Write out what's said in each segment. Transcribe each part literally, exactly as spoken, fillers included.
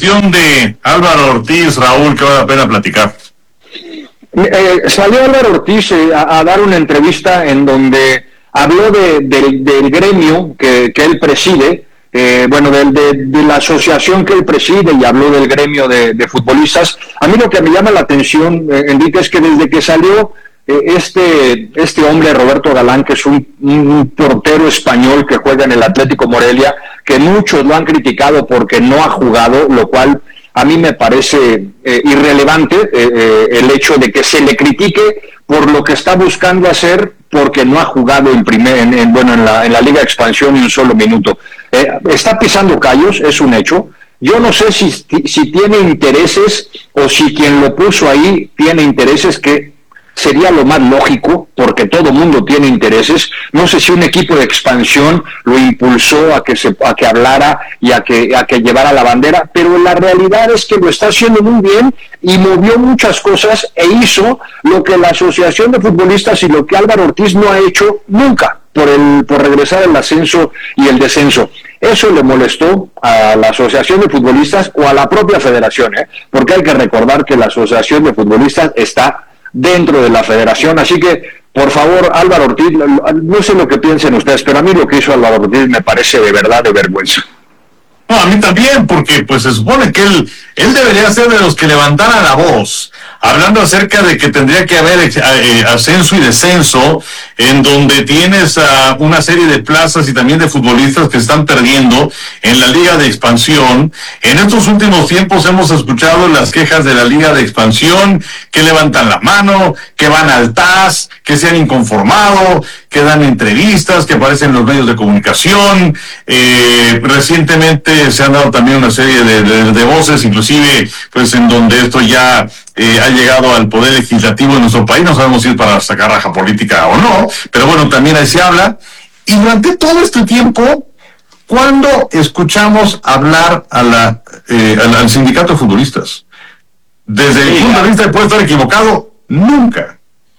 cuestión de Álvaro Ortiz, Raúl, que vale la pena platicar? Eh, salió Álvaro Ortiz eh, a, a dar una entrevista en donde habló de, de, del gremio que, que él preside, eh, bueno, de, de, de la asociación que él preside, y habló del gremio de, de futbolistas. A mí lo que me llama la atención, eh, Enrique, es que desde que salió eh, este, este hombre, Roberto Galán, que es un, un portero español que juega en el Atlético Morelia, que muchos lo han criticado porque no ha jugado, lo cual a mí me parece eh, irrelevante eh, eh, el hecho de que se le critique por lo que está buscando hacer, porque no ha jugado en primer, en, en, bueno, en la, en la Liga de Expansión ni un solo minuto. Eh, está pisando callos, es un hecho. Yo no sé si, si tiene intereses o si quien lo puso ahí tiene intereses, que sería lo más lógico, porque todo mundo tiene intereses. No sé si un equipo de expansión lo impulsó a que se a que hablara y a que a que llevara la bandera, pero la realidad es que lo está haciendo muy bien y movió muchas cosas e hizo lo que la Asociación de Futbolistas y lo que Álvaro Ortiz no ha hecho nunca por el por regresar el ascenso y el descenso. Eso le molestó a la Asociación de Futbolistas o a la propia federación, ¿eh? Porque hay que recordar que la Asociación de Futbolistas está dentro de la federación, así que por favor, Álvaro Ortiz, no sé lo que piensen ustedes, pero a mí lo que hizo Álvaro Ortiz me parece de verdad de vergüenza. No, a mí también, porque pues se supone que él, él debería ser de los que levantara la voz, hablando acerca de que tendría que haber eh, ascenso y descenso, en donde tienes uh, una serie de plazas y también de futbolistas que están perdiendo en la Liga de Expansión. En estos últimos tiempos hemos escuchado las quejas de la Liga de Expansión, que levantan la mano, que van al T A S, que se han inconformado, que dan entrevistas, que aparecen en los medios de comunicación. Eh, recientemente se han dado también una serie de, de, de voces, inclusive pues en donde esto ya eh, ha llegado al poder legislativo de nuestro país. No sabemos si es para sacar raja política o no, pero bueno, también ahí se habla. Y durante todo este tiempo, ¿cuándo escuchamos hablar a la, eh, al, al sindicato de futbolistas? Desde el punto de vista de puede estar equivocado, nunca.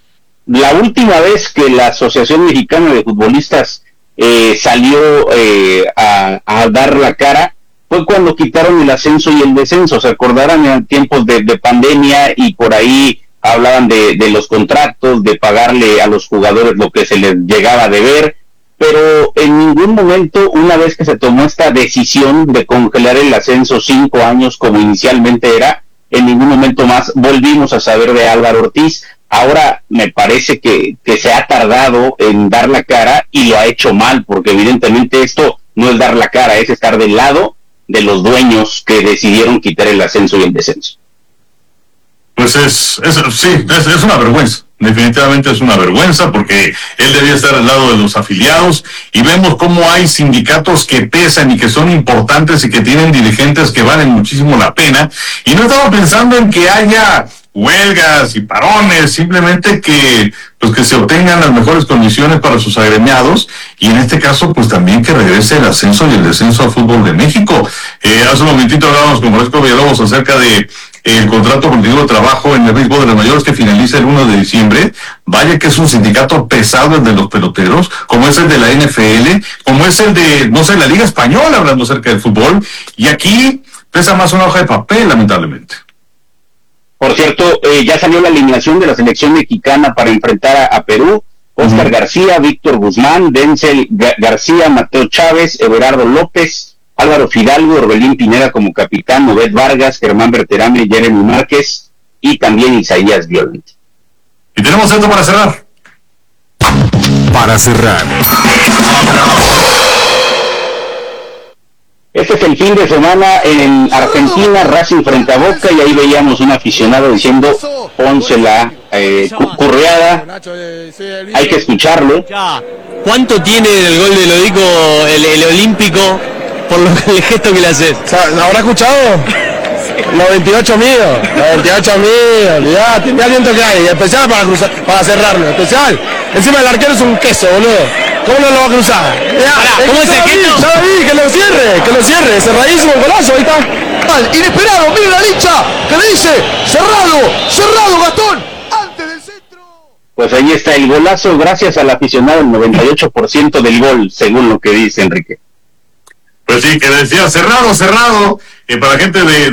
La última vez que la Asociación Mexicana de Futbolistas eh, salió eh, a, a dar la cara fue cuando quitaron el ascenso y el descenso. Se acordarán en tiempos de, de pandemia, y por ahí hablaban de, de los contratos, de pagarle a los jugadores lo que se les llegaba a deber, pero en ningún momento, una vez que se tomó esta decisión de congelar el ascenso cinco años como inicialmente era, en ningún momento más volvimos a saber de Álvaro Ortiz. Ahora me parece que, que se ha tardado en dar la cara y lo ha hecho mal, porque evidentemente esto no es dar la cara, es estar del lado de los dueños que decidieron quitar el ascenso y el descenso. Pues es, es sí, es, es una vergüenza, definitivamente es una vergüenza, porque él debía estar al lado de los afiliados, y vemos cómo hay sindicatos que pesan y que son importantes y que tienen dirigentes que valen muchísimo la pena, y no estamos pensando en que haya huelgas y parones, simplemente que pues que se obtengan las mejores condiciones para sus agremiados, y en este caso pues también que regrese el ascenso y el descenso al fútbol de México. Eh, hace un momentito hablábamos con Francisco Villalobos acerca de eh, el contrato colectivo de trabajo en el béisbol de los mayores que finaliza el primero de diciembre. Vaya que es un sindicato pesado el de los peloteros, como es el de la N F L, como es el de, no sé, la Liga Española, hablando acerca del fútbol, y aquí pesa más una hoja de papel, lamentablemente. Por cierto, eh, ya salió la alineación de la selección mexicana para enfrentar a, a Perú. Óscar uh-huh. García, Víctor Guzmán, Denzel Ga- García, Mateo Chávez, Everardo López, Álvaro Fidalgo, Orbelín Pineda como capitán, Obed Vargas, Germán Berterame, Jeremy Márquez y también Isaías Violent. Y tenemos esto para cerrar. Para cerrar. Este es el fin de semana en Argentina, Racing frente a Boca, y ahí veíamos un aficionado diciendo, pónsela eh, curreada, hay que escucharlo. ¿Cuánto tiene el gol de Lodico, el, el olímpico, por lo, el gesto que le haces? ¿Lo habrá escuchado? Los veintiocho míos, los veintiocho míos, olvidate, mirá viento que hay, especial para cruzar, para cerrarlo, especial. Encima el arquero es un queso, boludo. ¿Cómo no lo va a cruzar? Pará, ¿cómo es el gesto? Ya lo vi, que lo cierre, que lo cierre, cerradísimo el golazo, ahí está. Inesperado, mira la dicha, que le dice, cerrado, cerrado Gastón, antes del centro. Pues ahí está el golazo, gracias al aficionado, el noventa y ocho por ciento del gol, según lo que dice Enrique. Pues sí, que decía cerrado, cerrado, eh, para la gente de... de